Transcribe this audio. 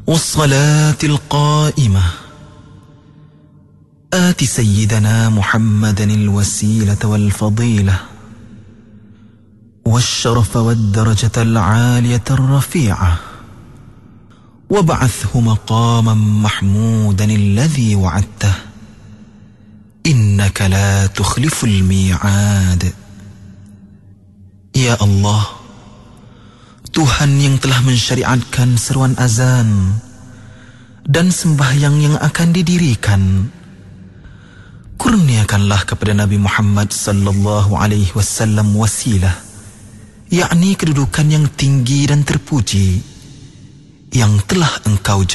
والصلاة القائمة آت سيدنا محمدا الوسيلة والفضيلة والشرف والدرجة العالية الرفيعة وابعثه مقاما محمودا الذي وعدته إنك لا تخلف الميعاد. Ya Allah, Tuhan yang telah mensyariatkan seruan azan dan sembahyang yang akan didirikan, kurniakanlah kepada Nabi Muhammad sallallahu alaihi wasallam wasilah, yakni kedudukan yang tinggi dan terpuji yang telah Engkau